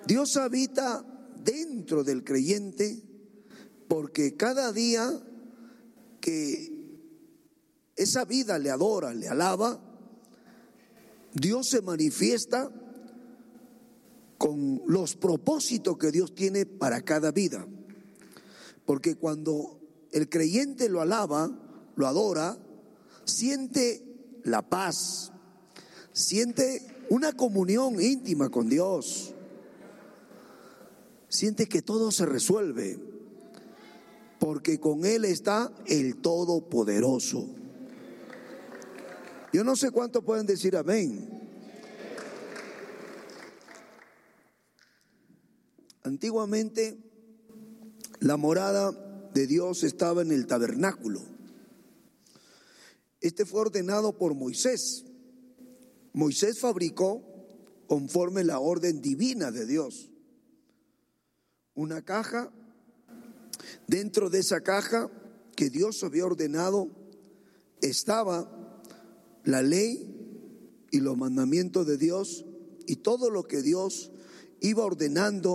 Dios habita dentro del creyente porque cada día que esa vida le adora, le alaba, Dios se manifiesta con los propósitos que Dios tiene para cada vida. Porque cuando el creyente lo alaba, lo adora, siente la paz, siente una comunión íntima con Dios, siente que todo se resuelve, porque con Él está el Todopoderoso. Yo no sé cuántos pueden decir amén. Antiguamente la morada de Dios estaba en el tabernáculo. Este fue ordenado por Moisés. Moisés fabricó, conforme la orden divina de Dios, una caja. Dentro de esa caja que Dios había ordenado estaba la ley y los mandamientos de Dios y todo lo que Dios iba ordenando